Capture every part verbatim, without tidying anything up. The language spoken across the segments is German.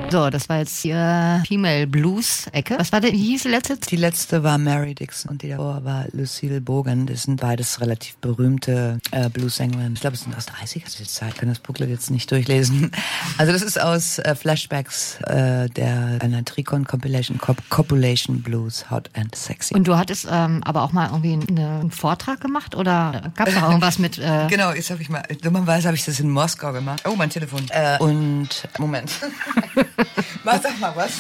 So, das war jetzt die äh, Female Blues Ecke. Was war denn, wie hieß die letzte? Die letzte war Mary Dixon und die davor war Lucille Bogan. Das sind beides relativ berühmte äh, Blues-Sängerinnen. Ich glaube, es sind aus dreißiger Zeit. Ich kann das Booklet jetzt nicht durchlesen. Also das ist aus äh, Flashbacks äh, der einer Tricon Compilation Cop- Copulation Blues Hot and Sexy. Und du hattest ähm, aber auch mal irgendwie einen, einen Vortrag gemacht oder gab es auch irgendwas mit... Äh genau, jetzt habe ich mal, dummerweise habe ich das in Moskau gemacht. Oh, mein Telefon. Äh, und, Moment. Was, sag mal was.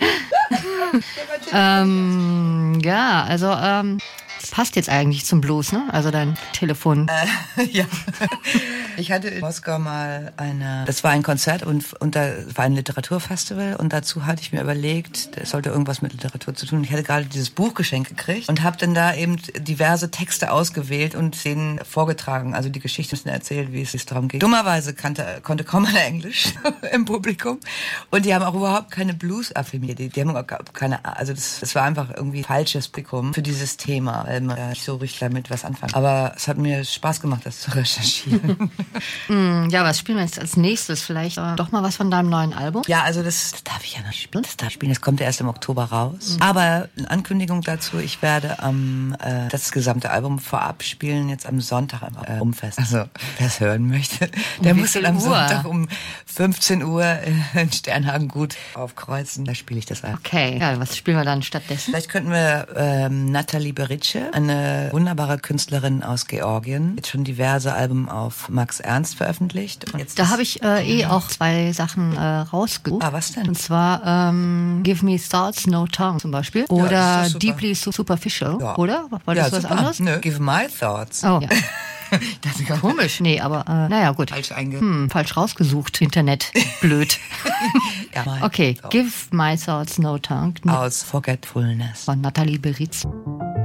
ähm, ja, also ähm, das passt jetzt eigentlich zum Blues, ne? Also dein Telefon. Äh, ja. Ich hatte in Moskau mal eine, das war ein Konzert und, und da war ein Literaturfestival und dazu hatte ich mir überlegt, es sollte irgendwas mit Literatur zu tun. Ich hatte gerade dieses Buch geschenkt gekriegt und habe dann da eben diverse Texte ausgewählt und denen vorgetragen, also die Geschichte ein bisschen erzählt, wie es sich darum geht. Dummerweise kannte, konnte kaum einer Englisch im Publikum und die haben auch überhaupt keine Blues-Affirmie. Die, die haben auch keine, also das, das war einfach irgendwie falsches Publikum für dieses Thema, weil man ja nicht so richtig damit was anfangen. Aber es hat mir Spaß gemacht, das zu recherchieren. Mm, ja, was spielen wir jetzt als nächstes? Vielleicht äh, doch mal was von deinem neuen Album? Ja, also das, das darf ich ja noch spielen. Das darf ich spielen. Das kommt ja erst im Oktober raus. Mhm. Aber eine Ankündigung dazu, ich werde am äh, das gesamte Album vorab spielen, jetzt am Sonntag am äh, Umfest. Also, wer es hören möchte, der um muss dann am Uhr? Sonntag um fünfzehn Uhr in Sternhagen gut aufkreuzen. Da spiele ich das ein. Okay, ja, was spielen wir dann stattdessen? Vielleicht könnten wir ähm, Nathalie Berice, eine wunderbare Künstlerin aus Georgien, jetzt schon diverse Alben auf Max Ernst veröffentlicht. Und jetzt da habe ich äh, eh auch zwei Sachen äh, rausgesucht. Ah, was denn? Und zwar ähm, Give Me Thoughts, No Tongue zum Beispiel. Oder ja, Deeply Superficial, ja. oder? War das ja, was super. anderes? Nö, Give My Thoughts. Oh, ja. Das ist Komisch. Nee, aber äh, naja, gut. Falsch einge... Hm, falsch rausgesucht, Internet. Blöd. ja, okay, Give My Thoughts, No Tongue. Aus Forgetfulness. Von Nathalie Berice.